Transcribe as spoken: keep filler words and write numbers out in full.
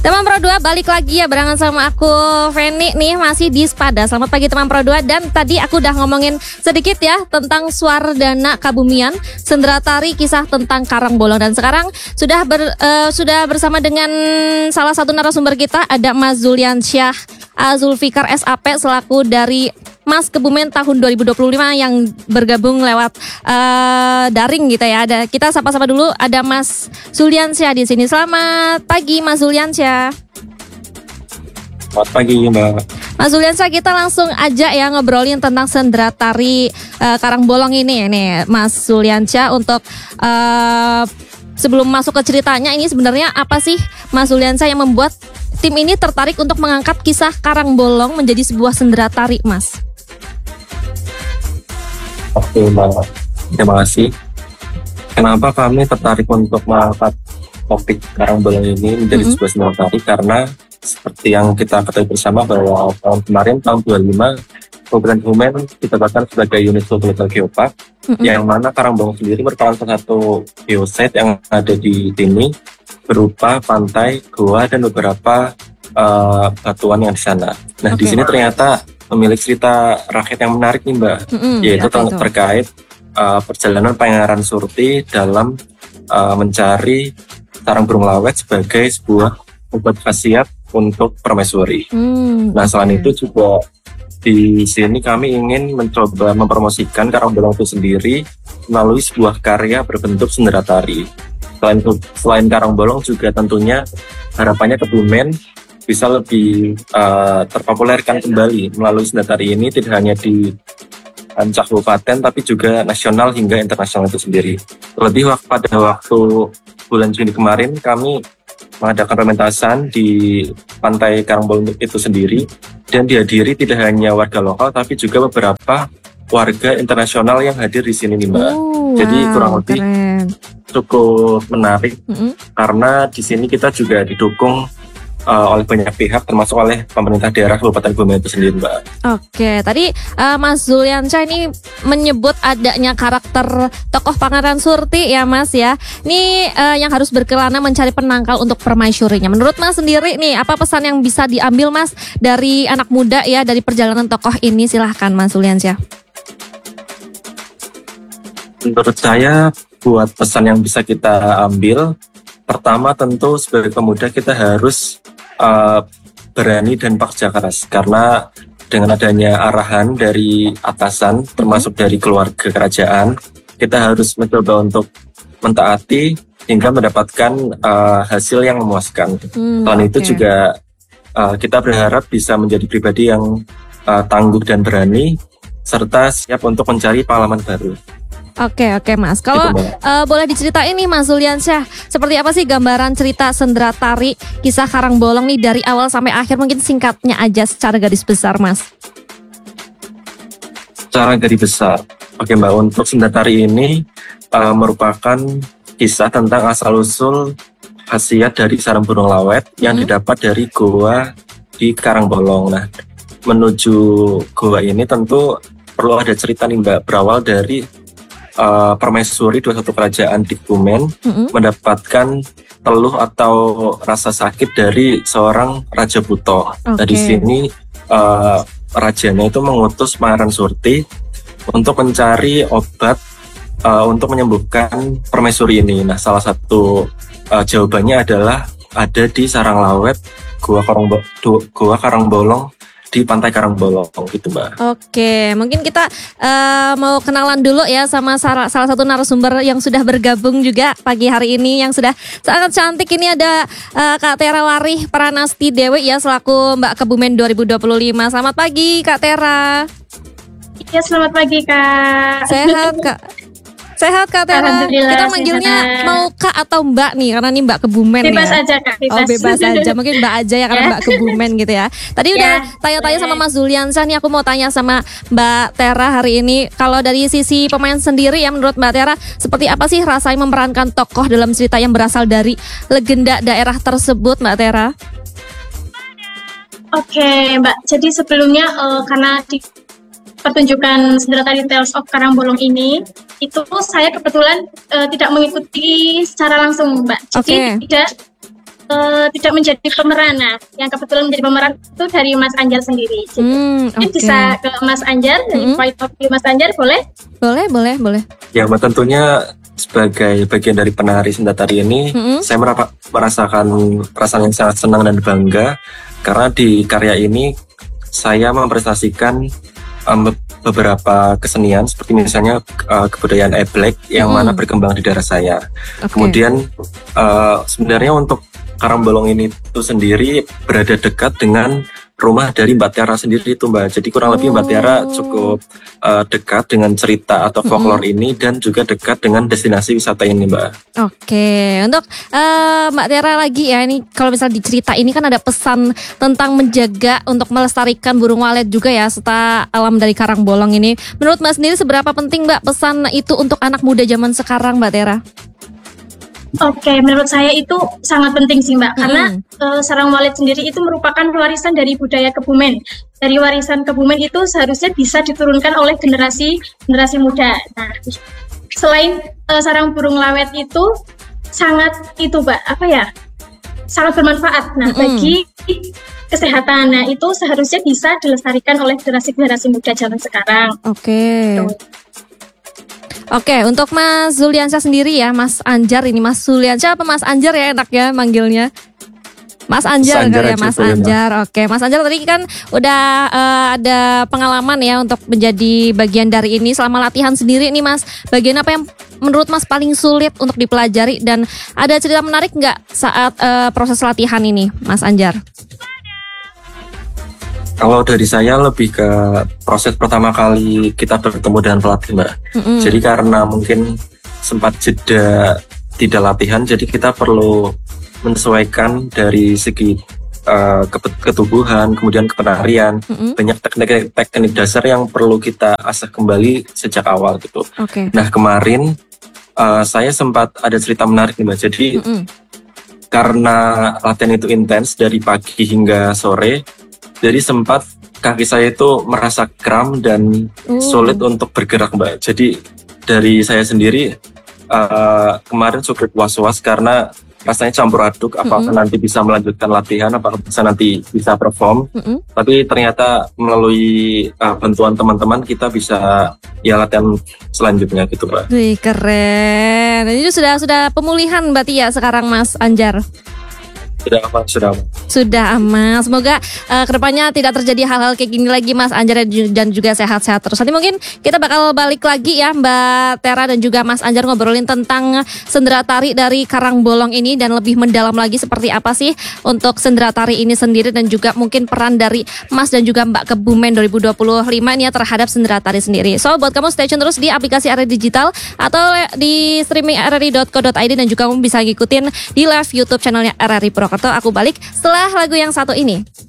Teman Pro dua balik lagi ya barengan sama aku Feni nih, masih di Spada. Selamat pagi teman Pro dua. Dan tadi aku udah ngomongin sedikit ya tentang Swardana Kabumian, Sendera Tari, kisah tentang Karangbolong. Dan sekarang sudah ber, uh, sudah bersama dengan salah satu narasumber kita, ada Mas Zulyansyah Zulfikar S A P selaku dari Mas Kebumen tahun dua ribu dua puluh lima yang bergabung lewat uh, daring gitu ya. Ada kita sapa-sapa dulu, ada Mas Zulyansyah di sini. Selamat pagi Mas Zulyansyah. Selamat pagi Mbak. Mas Zulyansyah, kita langsung aja ya ngobrolin tentang Sendera Tari uh, Karangbolong ini nih Mas Zulyansyah. Untuk uh, sebelum masuk ke ceritanya, ini sebenarnya apa sih Mas Zulyansyah yang membuat tim ini tertarik untuk mengangkat kisah Karangbolong menjadi sebuah sendera tari, Mas? Oke Mbak, terima kasih. Kenapa kami tertarik untuk mengangkat topik Karangbolong ini menjadi mm-hmm. sebuah sendera tari? Karena seperti yang kita ketahui bersama bahwa tahun kemarin, tahun dua ribu lima, Kabupaten Kebumen ditetapkan sebagai UNESCO Global Geopark, mm-hmm. yang mana Karangbolong sendiri merupakan salah satu geosite yang ada di sini, berupa pantai, goa, dan beberapa uh, batuan yang di sana. Nah, okay. di sini ternyata memiliki cerita rakyat yang menarik nih Mbak, mm-hmm, yaitu ter- terkait uh, perjalanan Pangeran Surti dalam uh, mencari sarang burung lawet sebagai sebuah obat khasiat untuk permaisuri. Mm, nah, selain okay. itu juga di sini kami ingin mencoba mempromosikan Karangbolong itu sendiri melalui sebuah karya berbentuk sendera tari. Selain, selain Karangbolong juga tentunya harapannya Kebumen bisa lebih uh, terpopulerkan kembali melalui sendera tari ini, tidak hanya di Ancak Kabupaten tapi juga nasional hingga internasional itu sendiri. Terlebih wak- pada waktu bulan Juni kemarin kami mengadakan pementasan di pantai Karangbolong itu sendiri, dan dihadiri tidak hanya warga lokal tapi juga beberapa warga internasional yang hadir di sini nih Mbak. Oh, Jadi wow, kurang lebih keren. Cukup menarik, mm-hmm. karena di sini kita juga didukung uh, oleh banyak pihak, termasuk oleh pemerintah daerah Kabupaten Kebumen itu sendiri Mbak. Oke, tadi uh, Mas Zulyansyah ini menyebut adanya karakter tokoh Pangeran Surti ya Mas ya. Ini uh, yang harus berkelana mencari penangkal untuk permaisurinya. Menurut Mas sendiri nih, apa pesan yang bisa diambil Mas dari anak muda ya dari perjalanan tokoh ini? Silahkan Mas Zulyansyah. Menurut saya, buat pesan yang bisa kita ambil, pertama tentu sebagai pemuda kita harus uh, berani dan pekerja keras, karena dengan adanya arahan dari atasan, termasuk dari keluarga kerajaan, kita harus mencoba untuk mentaati hingga mendapatkan uh, hasil yang memuaskan. Hmm, Selain okay. itu juga uh, kita berharap bisa menjadi pribadi yang uh, tangguh dan berani, serta siap untuk mencari pengalaman baru. Oke oke Mas, kalau uh, boleh diceritain nih Mas Zulyansyah, seperti apa sih gambaran cerita sendera tari kisah Karangbolong nih dari awal sampai akhir, mungkin singkatnya aja secara garis besar Mas. Secara garis besar, oke Mbak, untuk sendera tari ini uh, merupakan kisah tentang asal usul khasiat dari sarang burung lawet yang hmm. didapat dari goa di Karangbolong. Nah, menuju goa ini tentu perlu ada cerita nih Mbak, berawal dari Uh, permaisuri dua puluh satu kerajaan di Kebumen mm-hmm. mendapatkan teluh atau rasa sakit dari seorang Raja Buto. Okay. Nah, di sini uh, rajanya itu mengutus Pangeran Surti untuk mencari obat uh, untuk menyembuhkan permaisuri ini. Nah, salah satu uh, jawabannya adalah ada di sarang lawet Goa Karangbo- Goa Karangbolong di pantai Karangbolong gitu Mbak. Oke, mungkin kita uh, mau kenalan dulu ya sama salah, salah satu narasumber yang sudah bergabung juga pagi hari ini, yang sudah sangat cantik. Ini ada uh, Kak Tera Warih Pranasti Dewi ya selaku Mbak Kebumen dua ribu dua puluh lima. Selamat pagi Kak Tera. Iya, selamat pagi Kak. Sehat Kak? Sehat Kak Tera. Kita manggilnya sehat. Mau Kak atau Mbak nih, karena nih Mbak Kebumen bebas ya. aja Kak, bebas. Oh bebas aja, mungkin Mbak aja ya karena Mbak Kebumen gitu ya. Tadi udah ya, tanya-tanya sama Mas Zulyansyah nih, aku mau tanya sama Mbak Tera hari ini. Kalau dari sisi pemain sendiri ya, menurut Mbak Tera seperti apa sih rasanya memerankan tokoh dalam cerita yang berasal dari legenda daerah tersebut Mbak Tera? Oke Mbak, jadi sebelumnya uh, karena di pertunjukan Sendera Tari Tales of Karangbolong ini, itu saya kebetulan uh, tidak mengikuti secara langsung Mbak. Jadi okay. tidak uh, uh, tidak menjadi pemeran. Nah, yang kebetulan menjadi pemeran itu dari Mas Anjar sendiri. Gitu. Hmm, Mungkin oke. bisa ke Mas Anjar, dari Mm-mm. point of view Mas Anjar, boleh? Boleh, boleh, boleh. Ya, Mbak, tentunya sebagai bagian dari penari senda tari ini, Mm-mm. saya merapa- merasakan perasaan yang sangat senang dan bangga karena di karya ini saya memprestasikan um, beberapa kesenian seperti misalnya uh, kebudayaan Eblek yang Hmm. mana berkembang di daerah saya. Oke. Kemudian uh, sebenarnya untuk Karangbolong ini itu sendiri berada dekat dengan rumah dari Mbak Tiara sendiri itu, Mbak. Jadi kurang lebih Mbak Tiara Oh. cukup uh, dekat dengan cerita atau folklore ini dan juga dekat dengan destinasi wisata ini, Mbak. Oke, untuk eh, Mbak Tiara lagi ya, ini kalau misalnya di cerita ini kan ada pesan tentang menjaga untuk melestarikan burung walet juga ya, serta alam dari Karangbolong ini. Menurut Mbak sendiri seberapa penting Mbak pesan itu untuk anak muda zaman sekarang, Mbak Tiara? Oke, menurut saya itu sangat penting sih Mbak, karena Mm-mm. eh, sarang walet sendiri itu merupakan warisan dari budaya Kebumen. Dari warisan Kebumen itu seharusnya bisa diturunkan oleh generasi generasi muda. Nah, selain eh, sarang burung lawet itu sangat itu Mbak, apa ya? Sangat bermanfaat. Nah, Mm-mm. bagi kesehatan, nah itu seharusnya bisa dilestarikan oleh generasi-generasi muda zaman sekarang. Oke. Tuh. Oke, untuk Mas Zuliansyah sendiri ya, Mas Anjar ini, Mas Zuliansyah apa Mas Anjar ya enak ya manggilnya? Mas Anjar, Mas Anjar kali ya, aja Mas boleh, Mbak. Anjar. Oke, Mas Anjar tadi kan udah eh, ada pengalaman ya untuk menjadi bagian dari ini selama latihan sendiri nih Mas. Bagian apa yang menurut Mas paling sulit untuk dipelajari dan ada cerita menarik nggak saat eh, proses latihan ini, Mas Anjar? Kalau dari saya lebih ke proses pertama kali kita bertemu dengan pelatih, Mbak. Mm-mm. Jadi karena mungkin sempat jeda tidak latihan, jadi kita perlu menyesuaikan dari segi uh, ke- ketubuhan, kemudian kepenarian, Mm-mm. banyak teknik teknik dasar yang perlu kita asah kembali sejak awal gitu. Oke. Nah kemarin uh, saya sempat ada cerita menarik nih, Mbak. Jadi Mm-mm. karena latihan itu intens dari pagi hingga sore, jadi sempat kaki saya itu merasa kram dan Oh. sulit untuk bergerak, Mbak. Jadi dari saya sendiri uh, kemarin cukup was-was karena rasanya campur aduk, apakah Mm-mm. nanti bisa melanjutkan latihan, apakah bisa nanti bisa perform. Mm-mm. Tapi ternyata melalui uh, bantuan teman-teman kita bisa ya latihan selanjutnya gitu, Mbak. Wih, keren. Ini sudah sudah pemulihan berarti ya sekarang Mas Anjar. Sudah aman, sudah aman. Sudah aman. Semoga uh, kedepannya tidak terjadi hal-hal kayak gini lagi Mas Anjar dan juga sehat-sehat terus. Nanti mungkin kita bakal balik lagi ya Mbak Tera dan juga Mas Anjar ngobrolin tentang sendera tari dari Karangbolong ini dan lebih mendalam lagi seperti apa sih untuk sendera tari ini sendiri dan juga mungkin peran dari Mas dan juga Mbak Kebumen dua ribu dua puluh lima ini ya terhadap sendera tari sendiri. So buat kamu stay tune terus di aplikasi R R I Digital atau di streaming r r i dot co dot i d dan juga kamu bisa ngikutin di live YouTube channelnya R R I Purwokerto. Aku balik setelah lagu yang satu ini.